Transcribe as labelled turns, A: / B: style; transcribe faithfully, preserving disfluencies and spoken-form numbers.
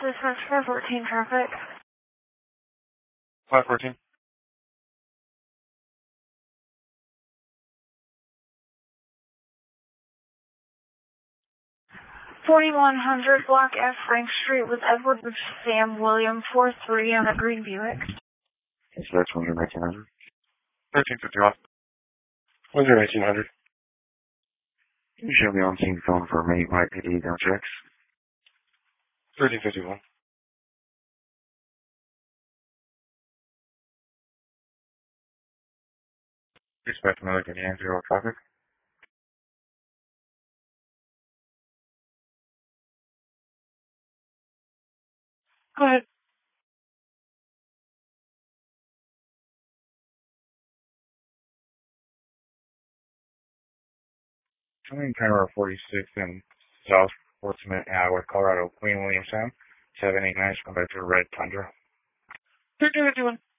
A: This is five fourteen traffic.
B: five fourteen.
A: forty-one hundred Block F Frank Street with Edward Sam William four three on a green Buick.
C: It's about one hundred nineteen hundred.
B: thirteen fifty-one. one hundred nineteen hundred.
C: You should be on scene phone for many Y P D down checks.
B: thirteen fifty-one. Expect another Indiana zero traffic.
A: Go ahead.
B: Coming camera forty-six in South Portsmouth, Iowa, Colorado, Queen William Sound, seven eight nine, come back to Red Tundra.
A: thirteen fifty-one.